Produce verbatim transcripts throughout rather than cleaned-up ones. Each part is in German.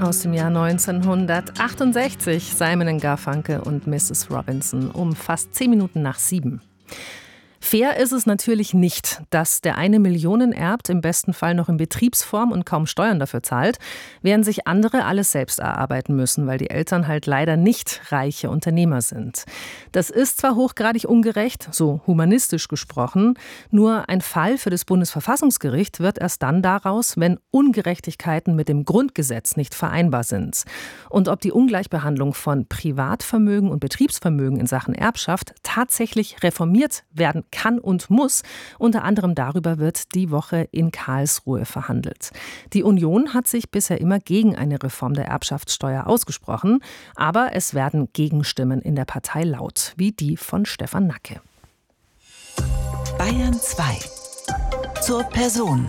aus dem Jahr neunzehnhundertachtundsechzig. Simon and Garfunkel und Missus Robinson um fast zehn Minuten nach sieben. Fair ist es natürlich nicht, dass der eine Millionen erbt, im besten Fall noch in Betriebsform und kaum Steuern dafür zahlt, während sich andere alles selbst erarbeiten müssen, weil die Eltern halt leider nicht reiche Unternehmer sind. Das ist zwar hochgradig ungerecht, so humanistisch gesprochen, nur ein Fall für das Bundesverfassungsgericht wird erst dann daraus, wenn Ungerechtigkeiten mit dem Grundgesetz nicht vereinbar sind. Und ob die Ungleichbehandlung von Privatvermögen und Betriebsvermögen in Sachen Erbschaft tatsächlich reformiert werden kann und muss. Unter anderem darüber wird die Woche in Karlsruhe verhandelt. Die Union hat sich bisher immer gegen eine Reform der Erbschaftssteuer ausgesprochen, aber es werden Gegenstimmen in der Partei laut, wie die von Stefan Nacke. Bayern zwei. Zur Person.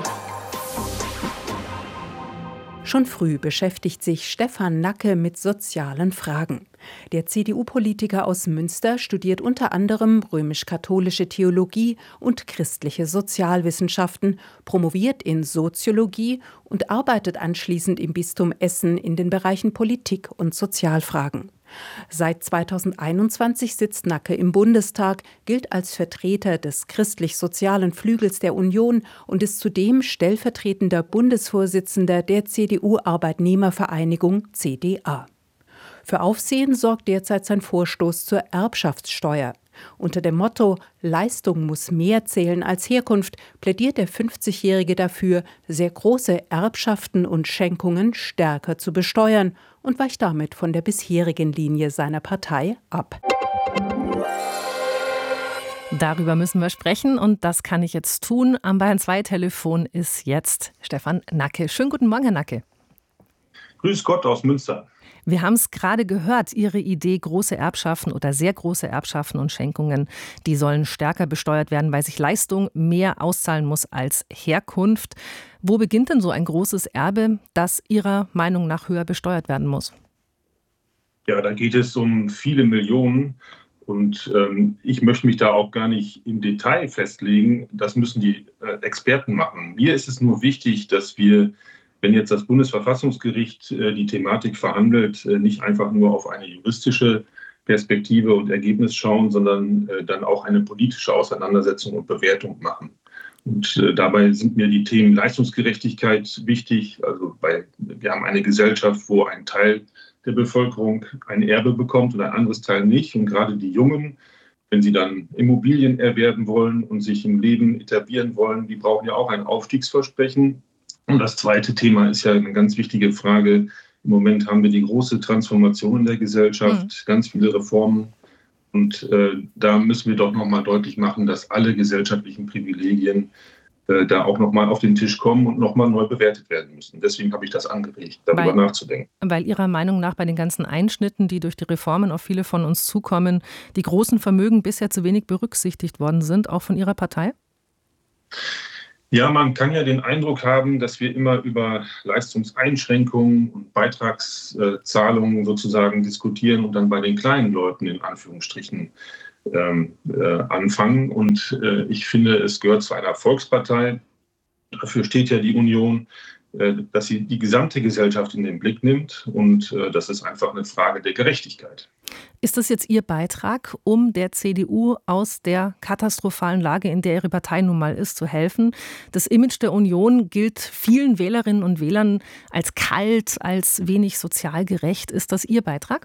Schon früh beschäftigt sich Stefan Nacke mit sozialen Fragen. Der C D U-Politiker aus Münster studiert unter anderem römisch-katholische Theologie und christliche Sozialwissenschaften, promoviert in Soziologie und arbeitet anschließend im Bistum Essen in den Bereichen Politik und Sozialfragen. Seit zweitausendeinundzwanzig sitzt Nacke im Bundestag, gilt als Vertreter des christlich-sozialen Flügels der Union und ist zudem stellvertretender Bundesvorsitzender der C D U-Arbeitnehmervereinigung C D A. Für Aufsehen sorgt derzeit sein Vorstoß zur Erbschaftssteuer. Unter dem Motto »Leistung muss mehr zählen als Herkunft« plädiert der fünfzigjährige dafür, sehr große Erbschaften und Schenkungen stärker zu besteuern und weicht damit von der bisherigen Linie seiner Partei ab. Darüber müssen wir sprechen und das kann ich jetzt tun. Am Bayern zwei Telefon ist jetzt Stefan Nacke. Schönen guten Morgen, Herr Nacke. Grüß Gott aus Münster. Wir haben es gerade gehört, Ihre Idee, große Erbschaften oder sehr große Erbschaften und Schenkungen, die sollen stärker besteuert werden, weil sich Leistung mehr auszahlen muss als Herkunft. Wo beginnt denn so ein großes Erbe, das Ihrer Meinung nach höher besteuert werden muss? Ja, da geht es um viele Millionen und ähm, ich möchte mich da auch gar nicht im Detail festlegen. Das müssen die äh, Experten machen. Mir ist es nur wichtig, dass wir, wenn jetzt das Bundesverfassungsgericht äh, die Thematik verhandelt, äh, nicht einfach nur auf eine juristische Perspektive und Ergebnis schauen, sondern äh, dann auch eine politische Auseinandersetzung und Bewertung machen. Und äh, dabei sind mir die Themen Leistungsgerechtigkeit wichtig. Also bei, wir haben eine Gesellschaft, wo ein Teil der Bevölkerung ein Erbe bekommt und ein anderes Teil nicht. Und gerade die Jungen, wenn sie dann Immobilien erwerben wollen und sich im Leben etablieren wollen, die brauchen ja auch ein Aufstiegsversprechen. Und das zweite Thema ist ja eine ganz wichtige Frage. Im Moment haben wir die große Transformation in der Gesellschaft, mhm. ganz viele Reformen. Und äh, da müssen wir doch nochmal deutlich machen, dass alle gesellschaftlichen Privilegien äh, da auch nochmal auf den Tisch kommen und nochmal neu bewertet werden müssen. Deswegen habe ich das angeregt, darüber weil, nachzudenken. Weil Ihrer Meinung nach bei den ganzen Einschnitten, die durch die Reformen auf viele von uns zukommen, die großen Vermögen bisher zu wenig berücksichtigt worden sind, auch von Ihrer Partei? Ja, man kann ja den Eindruck haben, dass wir immer über Leistungseinschränkungen und Beitragszahlungen sozusagen diskutieren und dann bei den kleinen Leuten in Anführungsstrichen ähm, äh, anfangen. Und äh, ich finde, es gehört zu einer Volkspartei. Dafür steht ja die Union, äh, dass sie die gesamte Gesellschaft in den Blick nimmt. Und äh, das ist einfach eine Frage der Gerechtigkeit. Ist das jetzt Ihr Beitrag, um der C D U aus der katastrophalen Lage, in der Ihre Partei nun mal ist, zu helfen? Das Image der Union gilt vielen Wählerinnen und Wählern als kalt, als wenig sozial gerecht. Ist das Ihr Beitrag?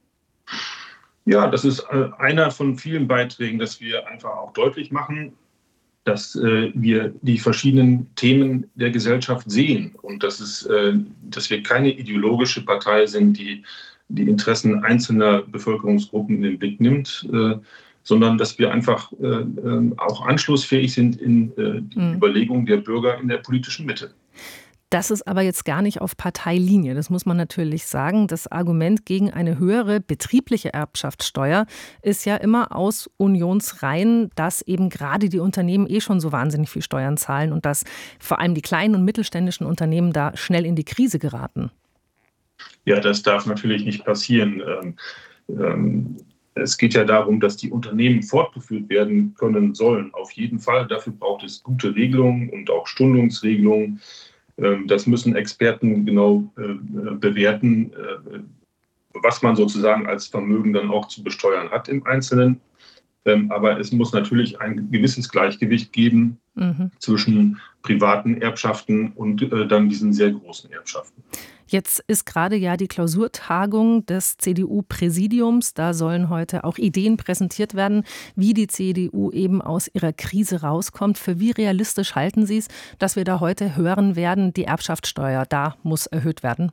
Ja, das ist einer von vielen Beiträgen, dass wir einfach auch deutlich machen, dass äh, wir die verschiedenen Themen der Gesellschaft sehen und dass, es, äh, dass wir keine ideologische Partei sind, die die Interessen einzelner Bevölkerungsgruppen in den Blick nimmt, äh, sondern dass wir einfach äh, äh, auch anschlussfähig sind in äh, die mhm. Überlegungen der Bürger in der politischen Mitte. Das ist aber jetzt gar nicht auf Parteilinie, das muss man natürlich sagen. Das Argument gegen eine höhere betriebliche Erbschaftssteuer ist ja immer aus Unionsreihen, dass eben gerade die Unternehmen eh schon so wahnsinnig viel Steuern zahlen und dass vor allem die kleinen und mittelständischen Unternehmen da schnell in die Krise geraten. Ja, das darf natürlich nicht passieren. Ähm, ähm, es geht ja darum, dass die Unternehmen fortgeführt werden können sollen. Auf jeden Fall. Dafür braucht es gute Regelungen und auch Stundungsregelungen. Das müssen Experten genau bewerten, was man sozusagen als Vermögen dann auch zu besteuern hat im Einzelnen. Aber es muss natürlich ein gewisses Gleichgewicht geben mhm. zwischen privaten Erbschaften und dann diesen sehr großen Erbschaften. Jetzt ist gerade ja die Klausurtagung des C D U-Präsidiums. Da sollen heute auch Ideen präsentiert werden, wie die C D U eben aus ihrer Krise rauskommt. Für wie realistisch halten Sie es, dass wir da heute hören werden, die Erbschaftssteuer, da muss erhöht werden?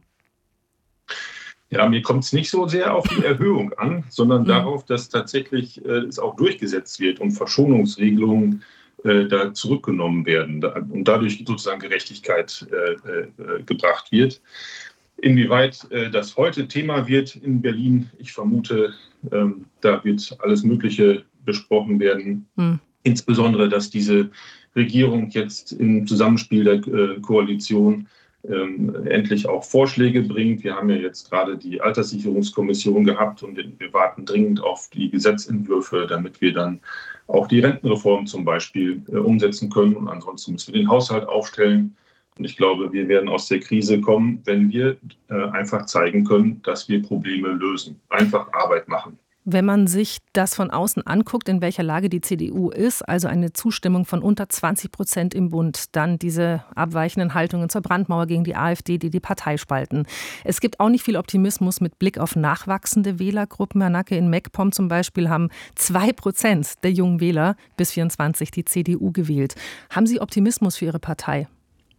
Ja, mir kommt es nicht so sehr auf die Erhöhung an, sondern mhm. darauf, dass tatsächlich äh, es auch durchgesetzt wird und Verschonungsregelungen äh, da zurückgenommen werden da, und dadurch sozusagen Gerechtigkeit äh, äh, gebracht wird. Inwieweit äh, das heute Thema wird in Berlin, ich vermute, ähm, da wird alles Mögliche besprochen werden. Mhm. Insbesondere, dass diese Regierung jetzt im Zusammenspiel der äh, Koalition ähm, endlich auch Vorschläge bringt. Wir haben ja jetzt gerade die Alterssicherungskommission gehabt und wir warten dringend auf die Gesetzentwürfe, damit wir dann auch die Rentenreform zum Beispiel äh, umsetzen können. Und ansonsten müssen wir den Haushalt aufstellen. Und ich glaube, wir werden aus der Krise kommen, wenn wir äh, einfach zeigen können, dass wir Probleme lösen. Einfach Arbeit machen. Wenn man sich das von außen anguckt, in welcher Lage die C D U ist, also eine Zustimmung von unter zwanzig Prozent im Bund, dann diese abweichenden Haltungen zur Brandmauer gegen die AfD, die die Partei spalten. Es gibt auch nicht viel Optimismus mit Blick auf nachwachsende Wählergruppen. Herr Nacke, in MacPom zum Beispiel haben zwei Prozent der jungen Wähler bis vierundzwanzig die C D U gewählt. Haben Sie Optimismus für Ihre Partei?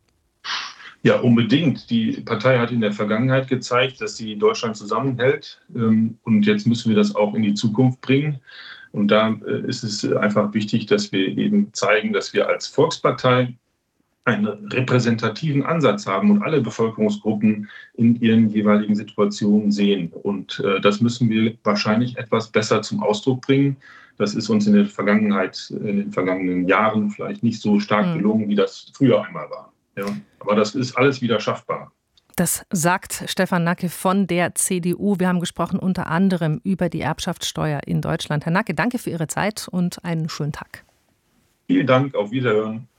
Ja, unbedingt. Die Partei hat in der Vergangenheit gezeigt, dass sie Deutschland zusammenhält. Und jetzt müssen wir das auch in die Zukunft bringen. Und da ist es einfach wichtig, dass wir eben zeigen, dass wir als Volkspartei einen repräsentativen Ansatz haben und alle Bevölkerungsgruppen in ihren jeweiligen Situationen sehen. Und das müssen wir wahrscheinlich etwas besser zum Ausdruck bringen. Das ist uns in der Vergangenheit, in den vergangenen Jahren vielleicht nicht so stark gelungen, wie das früher einmal war. Ja, aber das ist alles wieder schaffbar. Das sagt Stefan Nacke von der C D U. Wir haben gesprochen unter anderem über die Erbschaftssteuer in Deutschland. Herr Nacke, danke für Ihre Zeit und einen schönen Tag. Vielen Dank, auf Wiederhören.